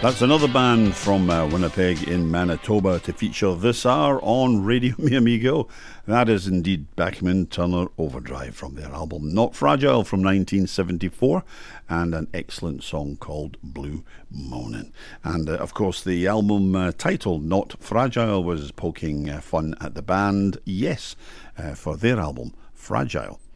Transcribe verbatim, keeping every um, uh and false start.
That's another band from uh, Winnipeg in Manitoba to feature this hour on Radio Mi Amigo. That is indeed Bachman Turner Overdrive from their album Not Fragile from nineteen seventy-four, and an excellent song called Blue Moanin'. And uh, of course the album uh, title Not Fragile was poking uh, fun at the band, yes, uh, for their album Fragile.